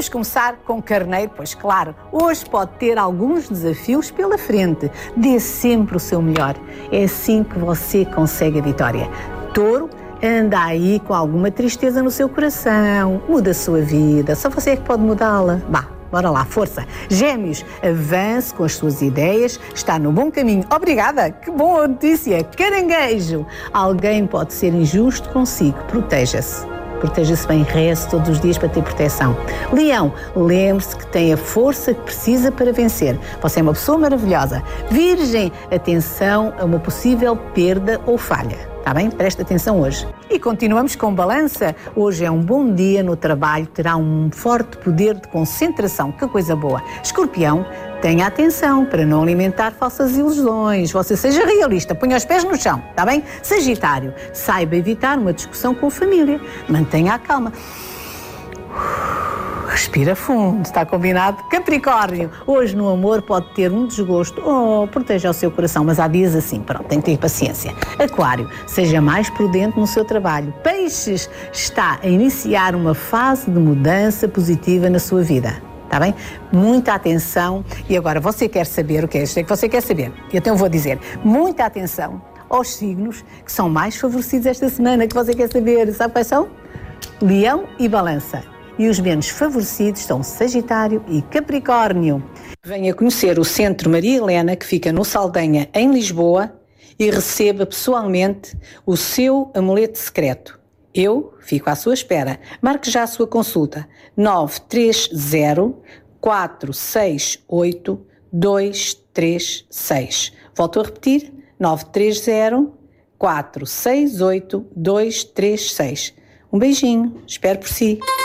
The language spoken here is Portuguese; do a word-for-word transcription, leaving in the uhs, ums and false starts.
Vamos começar com Carneiro, pois claro, hoje pode ter alguns desafios pela frente. Dê sempre o seu melhor. É assim que você consegue a vitória. Touro, anda aí com alguma tristeza no seu coração. Muda a sua vida. Só você é que pode mudá-la. Vá, bora lá, força. Gêmeos, avance com as suas ideias. Está no bom caminho. Obrigada. Que boa notícia. Caranguejo, alguém pode ser injusto consigo. Proteja-se. Proteja-se bem, reze todos os dias para ter proteção. Leão, lembre-se que tem a força que precisa para vencer. Você é uma pessoa maravilhosa. Virgem, atenção a uma possível perda ou falha. Está bem? Preste atenção hoje. E continuamos com Balança. Hoje é um bom dia no trabalho, terá um forte poder de concentração. Que coisa boa. Escorpião, tenha atenção para não alimentar falsas ilusões. Você seja realista, ponha os pés no chão, está bem? Sagitário, saiba evitar uma discussão com a família. Mantenha a calma. Respira fundo, está combinado? Capricórnio, hoje no amor pode ter um desgosto. Oh, proteja o seu coração, mas há dias assim, pronto, tem que ter paciência. Aquário, seja mais prudente no seu trabalho. Peixes, está a iniciar uma fase de mudança positiva na sua vida. Está bem? Muita atenção. E agora, você quer saber o que é isto? É que você quer saber. Então eu vou dizer, muita atenção aos signos que são mais favorecidos esta semana, que você quer saber. Sabe quais são? Leão e Balança. E os menos favorecidos são Sagitário e Capricórnio. Venha conhecer o Centro Maria Helena, que fica no Saldanha, em Lisboa, e receba pessoalmente o seu amuleto secreto. Eu fico à sua espera. Marque já a sua consulta. nove três zero, quatro seis oito, dois três seis. Volto a repetir. nove três zero, quatro seis oito, dois três seis. Um beijinho. Espero por si.